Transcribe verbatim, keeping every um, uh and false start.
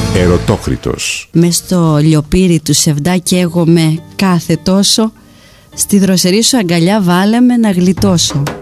Ερωτόκριτος. Μες στο λιοπύρι του σεβδά καίγομαι κάθε τόσο, στη δροσερή σου αγκαλιά βάλε με να γλιτώσω.